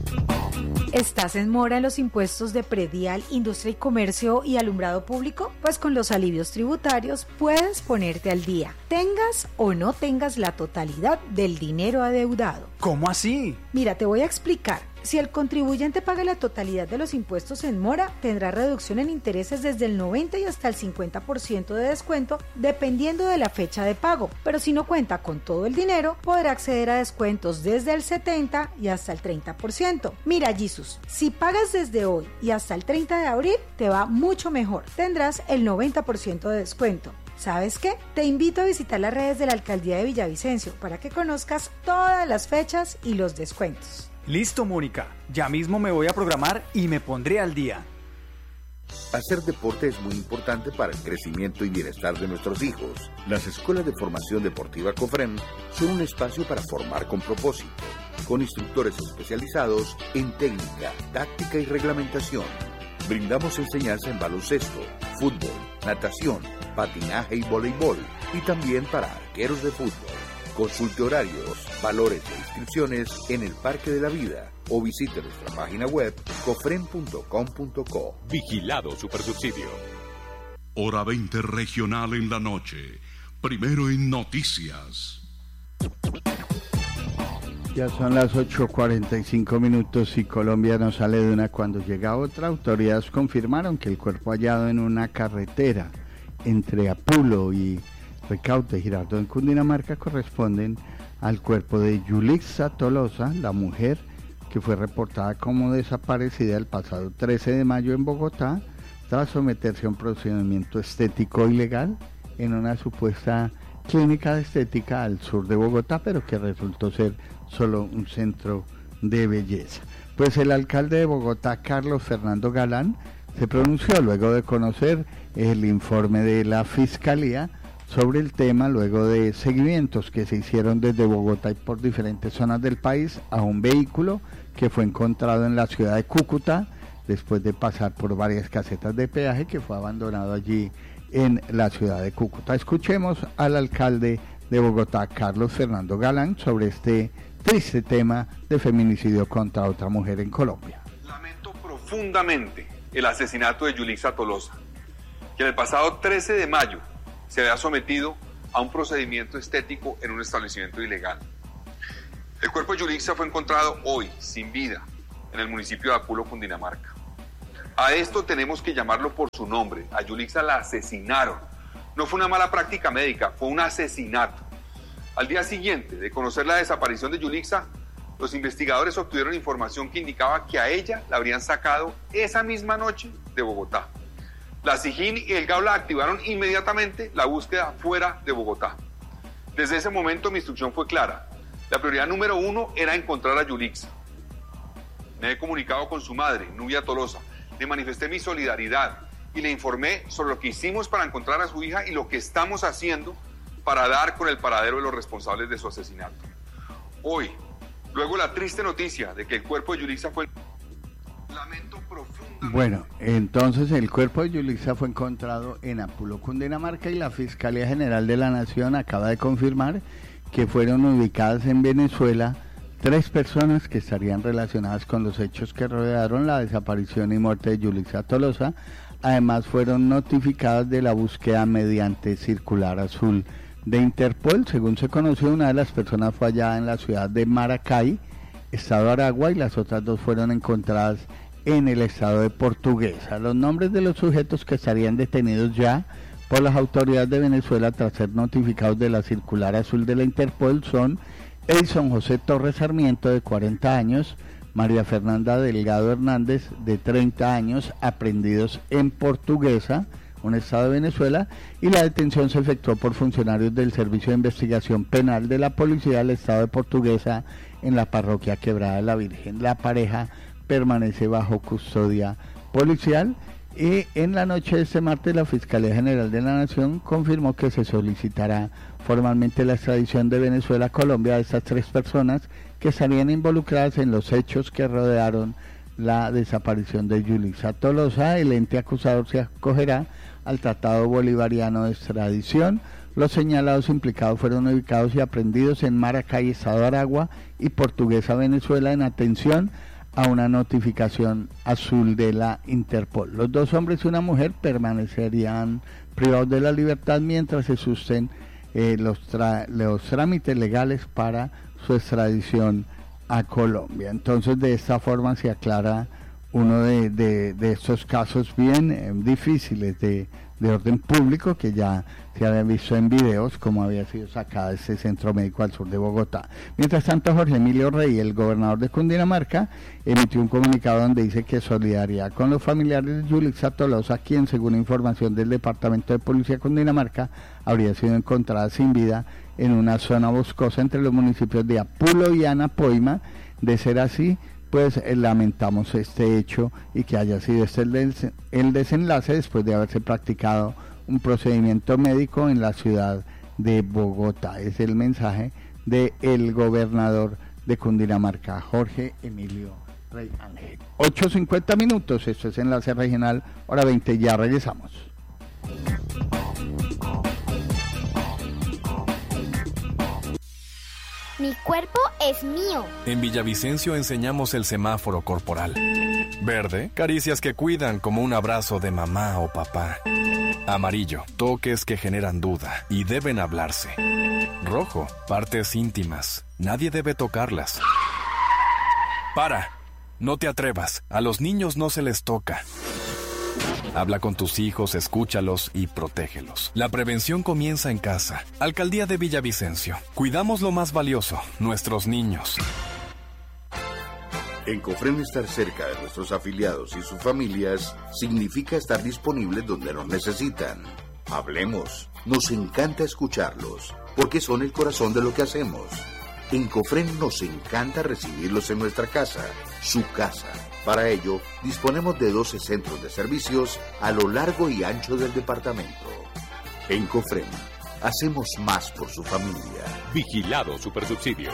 ¿Estás en mora en los impuestos de predial, industria y comercio y alumbrado público? Pues con los alivios tributarios puedes ponerte al día, tengas o no tengas la totalidad del dinero adeudado. ¿Cómo así? Mira, te voy a explicar. Si el contribuyente paga la totalidad de los impuestos en mora, tendrá reducción en intereses desde el noventa y hasta el cincuenta por ciento de descuento, dependiendo de la fecha de pago. Pero si no cuenta con todo el dinero, podrá acceder a descuentos desde el setenta y hasta el treinta por ciento. Mira, Jesus, si pagas desde hoy y hasta el treinta de abril, te va mucho mejor. Tendrás el noventa por ciento de descuento. ¿Sabes qué? Te invito a visitar las redes de la Alcaldía de Villavicencio para que conozcas todas las fechas y los descuentos. Listo, Mónica. Ya mismo me voy a programar y me pondré al día. Hacer deporte es muy importante para el crecimiento y bienestar de nuestros hijos. Las escuelas de formación deportiva COFREM son un espacio para formar con propósito, con instructores especializados en técnica, táctica y reglamentación. Brindamos enseñanza en baloncesto, fútbol, natación, patinaje y voleibol, y también para arqueros de fútbol. Consulte horarios, valores e inscripciones en el Parque de la Vida o visite nuestra página web cofrem punto com punto co. Vigilado Supersubsidio. Hora veinte regional en la noche. Primero en noticias. Ya son las ocho cuarenta y cinco minutos y Colombia no sale de una cuando llega otra. Autoridades confirmaron que el cuerpo hallado en una carretera entre Apulo y Recaute, Girardot, en Cundinamarca, corresponden al cuerpo de Yulixa Tolosa, la mujer que fue reportada como desaparecida el pasado trece de mayo en Bogotá, tras someterse a un procedimiento estético ilegal en una supuesta clínica de estética al sur de Bogotá, pero que resultó ser solo un centro de belleza. Pues el alcalde de Bogotá, Carlos Fernando Galán, se pronunció luego de conocer el informe de la Fiscalía sobre el tema, luego de seguimientos que se hicieron desde Bogotá y por diferentes zonas del país a un vehículo que fue encontrado en la ciudad de Cúcuta después de pasar por varias casetas de peaje, que fue abandonado allí en la ciudad de Cúcuta. Escuchemos al alcalde de Bogotá, Carlos Fernando Galán, sobre este triste tema de feminicidio contra otra mujer en Colombia. profundamente el asesinato de Yulixa Tolosa, quien el pasado trece de mayo se había sometido a un procedimiento estético en un establecimiento ilegal. El cuerpo de Yulixa fue encontrado hoy, sin vida, en el municipio de Apulo, Cundinamarca. A esto tenemos que llamarlo por su nombre. A Yulixa la asesinaron. No fue una mala práctica médica, fue un asesinato. Al día siguiente de conocer la desaparición de Yulixa, los investigadores obtuvieron información que indicaba que a ella la habrían sacado esa misma noche de Bogotá. La SIJIN y el GAULA activaron inmediatamente la búsqueda fuera de Bogotá. Desde ese momento mi instrucción fue clara. La prioridad número uno era encontrar a Yulixa. Me he comunicado con su madre, Nubia Tolosa. Le manifesté mi solidaridad y le informé sobre lo que hicimos para encontrar a su hija y lo que estamos haciendo para dar con el paradero de los responsables de su asesinato. Hoy, luego la triste noticia de que el cuerpo de Yulixa fue... Lamento profundamente... Bueno, entonces el cuerpo de Yulixa fue encontrado en Apulo, Cundinamarca, y la Fiscalía General de la Nación acaba de confirmar que fueron ubicadas en Venezuela tres personas que estarían relacionadas con los hechos que rodearon la desaparición y muerte de Yulixa Tolosa. Además fueron notificadas de la búsqueda mediante circular azul de Interpol. Según se conoció, una de las personas fue hallada en la ciudad de Maracay, estado Aragua, y las otras dos fueron encontradas en el estado de Portuguesa. Los nombres de los sujetos que estarían detenidos ya por las autoridades de Venezuela tras ser notificados de la circular azul de la Interpol son Edison José Torres Sarmiento, de cuarenta años, María Fernanda Delgado Hernández, de treinta años, aprehendidos en Portuguesa, un estado de Venezuela, y la detención se efectuó por funcionarios del Servicio de Investigación Penal de la Policía del Estado de Portuguesa en la parroquia Quebrada de la Virgen. La pareja permanece bajo custodia policial y en la noche de este martes la Fiscalía General de la Nación confirmó que se solicitará formalmente la extradición de Venezuela a Colombia de estas tres personas que estarían involucradas en los hechos que rodearon la desaparición de Yulixa Tolosa. El ente acusador se acogerá al Tratado Bolivariano de Extradición. Los señalados implicados fueron ubicados y aprehendidos en Maracay, estado de Aragua, y Portuguesa, Venezuela, en atención a una notificación azul de la Interpol. Los dos hombres y una mujer permanecerían privados de la libertad mientras se susten eh, los, tra los trámites legales para su extradición a Colombia. Entonces, de esta forma se aclara uno de, de, de estos casos bien eh, difíciles de, de orden público, que ya se había visto en videos como había sido sacada este centro médico al sur de Bogotá. Mientras tanto, Jorge Emilio Rey, el gobernador de Cundinamarca, emitió un comunicado donde dice que solidaridad con los familiares de Yulixa Tolosa, quien, según información del Departamento de Policía de Cundinamarca, habría sido encontrada sin vida en una zona boscosa entre los municipios de Apulo y Anapoima. De ser así, pues eh, lamentamos este hecho y que haya sido este el, des el desenlace después de haberse practicado un procedimiento médico en la ciudad de Bogotá. Es el mensaje del gobernador de Cundinamarca, Jorge Emilio Rey Ángel. ocho cincuenta minutos, esto es Enlace Regional, hora veinte, ya regresamos. Mi cuerpo es mío. En Villavicencio enseñamos el semáforo corporal. Verde, caricias que cuidan como un abrazo de mamá o papá. Amarillo, toques que generan duda y deben hablarse. Rojo, partes íntimas. Nadie debe tocarlas. Para, no te atrevas. A los niños no se les toca. Habla con tus hijos, escúchalos y protégelos. La prevención comienza en casa. Alcaldía de Villavicencio. Cuidamos lo más valioso, nuestros niños. En Cofrem, estar cerca de nuestros afiliados y sus familias significa estar disponibles donde nos necesitan. Hablemos. Nos encanta escucharlos, porque son el corazón de lo que hacemos. En Cofrem nos encanta recibirlos en nuestra casa, su casa. Para ello, disponemos de doce centros de servicios a lo largo y ancho del departamento. En Cofrem, hacemos más por su familia. Vigilado Supersubsidio.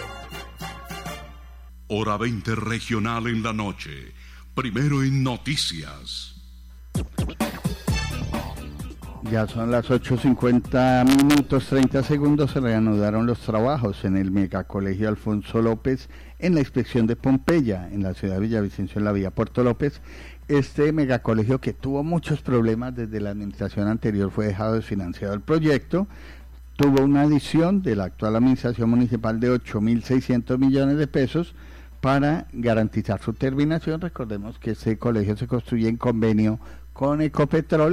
Hora veinte regional en la noche. Primero en noticias. Ya son las ocho cincuenta minutos treinta segundos, se reanudaron los trabajos en el megacolegio Alfonso López en la inspección de Pompeya, en la ciudad de Villavicencio, en la vía Puerto López. Este megacolegio, que tuvo muchos problemas desde la administración anterior, fue dejado desfinanciado el proyecto, tuvo una adición de la actual administración municipal de ocho mil seiscientos millones de pesos para garantizar su terminación. Recordemos que este colegio se construye en convenio con Ecopetrol